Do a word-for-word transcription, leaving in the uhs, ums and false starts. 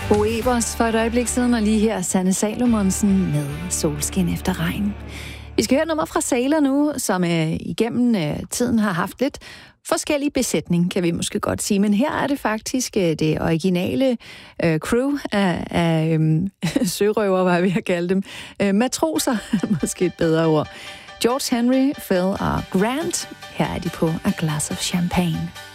Bo Ebers for et øjeblik siden, og lige her Sanne Salomonsen med Solskin efter regn. Vi skal høre nummer fra Sailor nu, som øh, igennem øh, tiden har haft lidt forskellig besætning, kan vi måske godt sige. Men her er det faktisk øh, det originale øh, crew af, af øh, sørøver, hvad jeg vil kalde dem. Øh, matroser, måske et bedre ord. George Henry, Phil og Grant. Her er de på A Glass of Champagne.